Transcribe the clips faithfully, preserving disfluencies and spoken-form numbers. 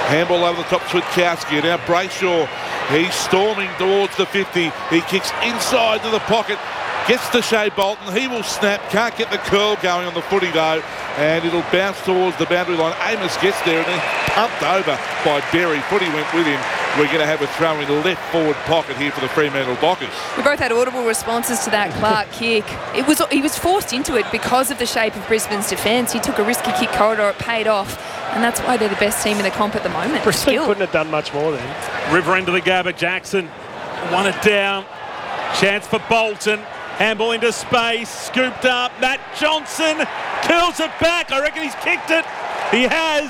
Handball over the top, Switkowski. Now Brayshaw, he's storming towards the fifty. He kicks inside to the pocket. Gets to Shea Bolton. He will snap. Can't get the curl going on the footy though. And it'll bounce towards the boundary line. Amos gets there and then pumped over by Berry. Footy went with him. We're going to have a throw in the left forward pocket here for the Fremantle Dockers. We both had audible responses to that Clark kick. It was He was forced into it because of the shape of Brisbane's defence. He took a risky kick corridor. It paid off. And that's why they're the best team in the comp at the moment. Brisbane couldn't have done much more then. River end of the Gabba. Jackson won it down. Chance for Bolton. Handball into space, scooped up. Matt Johnson curls it back. I reckon he's kicked it. He has.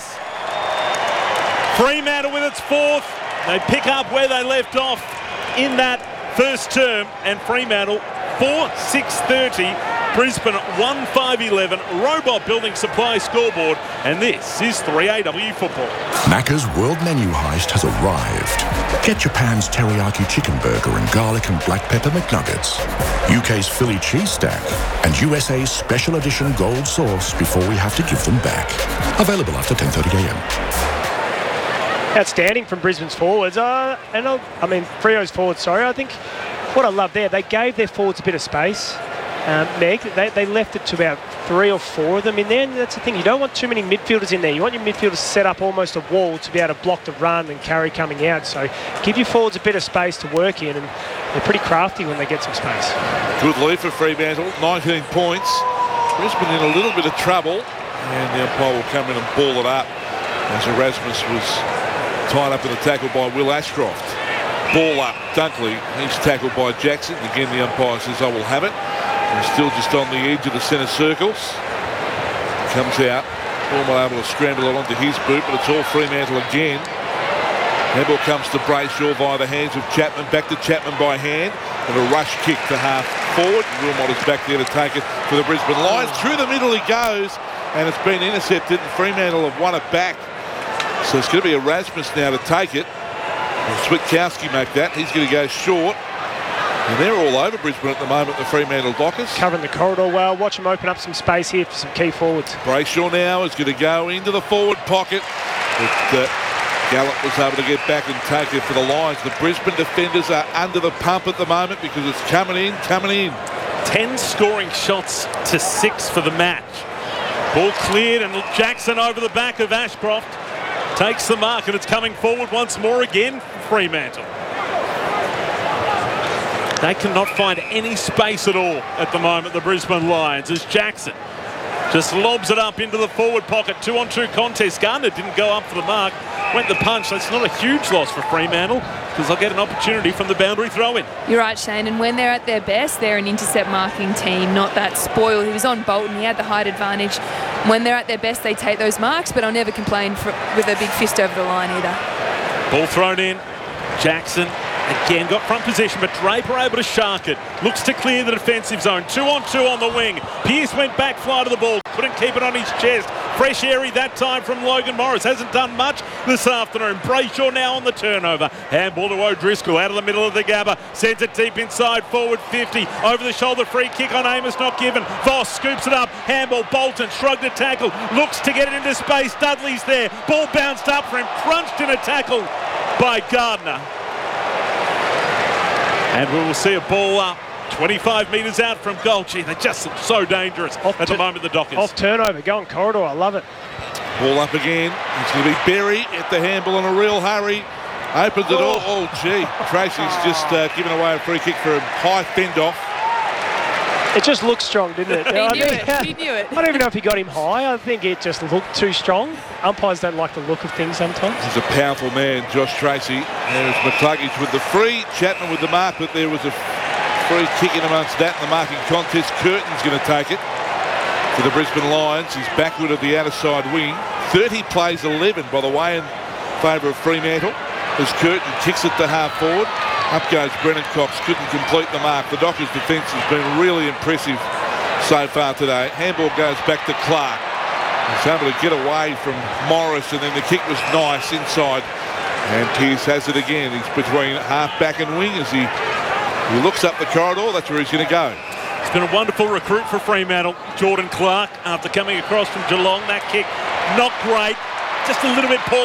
Fremantle with its fourth. They pick up where they left off in that first term. And Fremantle four six thirty. Brisbane one five eleven. Robot Building Supply scoreboard. And this is three A W football. Macca's World Menu Heist has arrived. Get Japan's teriyaki chicken burger and garlic and black pepper McNuggets, U K's Philly cheese stack, and U S A's special edition gold sauce before we have to give them back. Available after ten thirty a m. Outstanding from Brisbane's forwards. Uh, and I'll, I mean, Freo's forwards, sorry. I think what I love there, they gave their forwards a bit of space. Um, Meg, they, they left it to about three or four of them in there, and that's the thing, you don't want too many midfielders in there. You want your midfielders set up almost a wall to be able to block the run and carry coming out. So give your forwards a bit of space to work in, and they're pretty crafty when they get some space. Good lead for Fremantle, nineteen points. Brisbane in a little bit of trouble, and the umpire will come in and ball it up as Erasmus was tied up in a tackle by Will Ashcroft. Ball up, Dunkley, he's tackled by Jackson. Again, the umpire says, I will have it. He's still just on the edge of the centre circles. Comes out. Normal able to scramble it onto his boot, but it's all Fremantle again. Handball comes to Brayshaw via the hands of Chapman. Back to Chapman by hand. And a rush kick to half forward. Wilmot is back there to take it for the Brisbane Lions. Through the middle he goes. And it's been intercepted. And Fremantle have won it back. So it's going to be Erasmus now to take it. And Switkowski make that. He's going to go short. And they're all over Brisbane at the moment, the Fremantle Dockers. Covering the corridor well. Watch them open up some space here for some key forwards. Brayshaw now is going to go into the forward pocket. But uh, Gallup was able to get back and take it for the Lions. The Brisbane defenders are under the pump at the moment because it's coming in, coming in. Ten scoring shots to six for the match. Ball cleared and Jackson over the back of Ashcroft. Takes the mark and it's coming forward once more again for Fremantle. They cannot find any space at all at the moment, the Brisbane Lions, as Jackson just lobs it up into the forward pocket. Two on two contest. Gardner didn't go up for the mark. Went the punch. That's not a huge loss for Fremantle because they'll get an opportunity from the boundary throw-in. You're right, Shane. And when they're at their best, they're an intercept marking team, not that spoil. He was on Bolton. He had the height advantage. When they're at their best, they take those marks, but I'll never complain for, with a big fist over the line either. Ball thrown in. Jackson again got front position, but Draper able to shark it. Looks to clear the defensive zone. Two on two on the wing. Pearce went back fly to the ball. Couldn't keep it on his chest. Fresh airy that time from Logan Morris. Hasn't done much this afternoon. Brayshaw now on the turnover. Handball to O'Driscoll out of the middle of the Gabba. Sends it deep inside forward fifty. Over the shoulder free kick on Amos, not given. Voss scoops it up. Handball Bolton shrugged a tackle. Looks to get it into space. Dudley's there. Ball bounced up for him. Crunched in a tackle by Gardner. And we will see a ball up twenty-five metres out from goal. Gee, they just look so dangerous off at the moment, the Dockers. Off turnover, going corridor, I love it. Ball up again. It's going to be Berry at the handball in a real hurry. Opens it all. Oh, gee. Tracy's just uh, given away a free kick for a high fend-off. It just looked strong, didn't it? he I knew think, it. He knew it. I don't even know if he got him high. I think it just looked too strong. Umpires don't like the look of things sometimes. He's a powerful man, Josh Tracy. There's McCluggage with the free. Chapman with the mark, but there was a free kick in amongst that in the marking contest. Curtin's going to take it for the Brisbane Lions. He's backward of the outer side wing. thirty plays eleven, by the way, in favour of Fremantle. As Curtin kicks it to half forward. Up goes Brennan Cox, couldn't complete the mark. The Dockers' defence has been really impressive so far today. Handball goes back to Clark. He's able to get away from Morris, and then the kick was nice inside. And Pearce has it again. He's between half-back and wing as he, he looks up the corridor. That's where he's going to go. It's been a wonderful recruit for Fremantle, Jordan Clark, after coming across from Geelong. That kick, not great, just a little bit poor.